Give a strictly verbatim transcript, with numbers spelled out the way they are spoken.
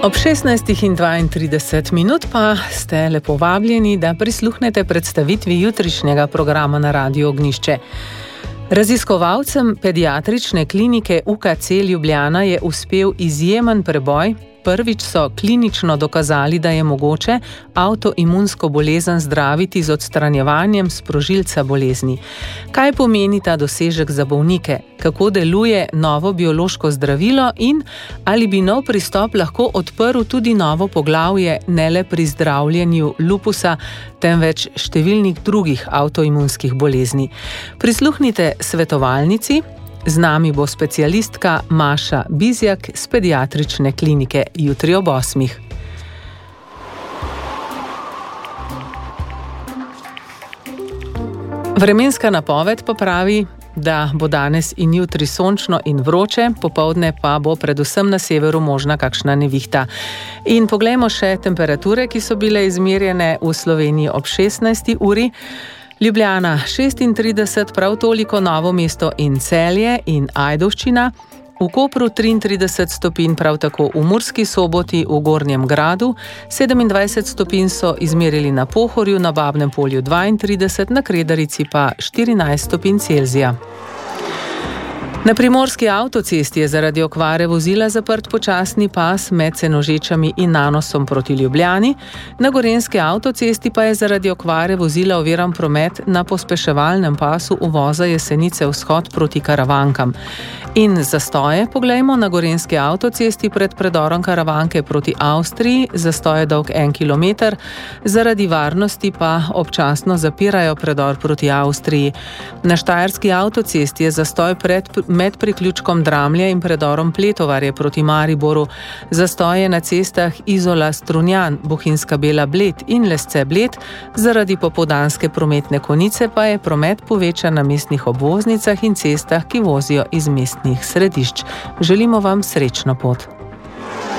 Ob šestnajstih in dvaintrideset minut pa ste lepo vabljeni, da prisluhnete predstavitvi jutrišnjega programa na Radiu Ognjišče. Raziskovalcem pediatrične klinike U K C Ljubljana je uspel izjemen preboj. Prvič so klinično dokazali, da je mogoče avtoimunsko bolezen zdraviti z odstranjevanjem sprožilca bolezni. Kaj pomeni ta dosežek za bolnike? Kako deluje novo biološko zdravilo in ali bi nov pristop lahko odprl tudi novo poglavje ne le pri zdravljenju lupusa, temveč številnih drugih avtoimunskih bolezni? Prisluhnite svetovalnici. Z nami bo specialistka Maša Bizjak z pediatrične klinike jutri ob osmih. Vremenska napoved pa pravi, da bo danes in jutri sončno in vroče, popoldne pa bo predvsem na severu možna kakšna nevihta. In poglejmo še temperature, ki so bile izmerjene v Sloveniji ob šestnajsti uri. Ljubljana šestintrideset, prav toliko Novo mesto in Celje in Ajdovščina, v Kopru triintrideset stopinj, prav tako v Murski Soboti, v Gornjem Gradu, sedemindvajset stopinj so izmerili na Pohorju, na Babnem Polju dvaintrideset, na Kredarici pa štirinajst stopinj Celzija. Na primorski avtocesti je zaradi okvare vozila zaprt počasni pas med Senožečami in Nanosom proti Ljubljani, na gorenjski avtocesti pa je zaradi okvare vozila oviran promet na pospeševalnem pasu uvoza Jesenice vzhod proti Karavankam. In zastoje poglejmo na gorenjski avtocesti pred predorom Karavanke proti Avstriji, zastoj je dolg en kilometer, zaradi varnosti pa občasno zapirajo predor proti Avstriji. Na štajerski avtocesti je zastoj pred med priključkom Dramlje in predorom Pletovarje proti Mariboru, zastoje na cestah Izola Strunjan, Bohinjska Bela Bled in Lesce Bled, zaradi popoldanske prometne konice pa je promet povečan na mestnih obvoznicah in cestah, ki vozijo iz mestnih središč. Želimo vam srečno pot.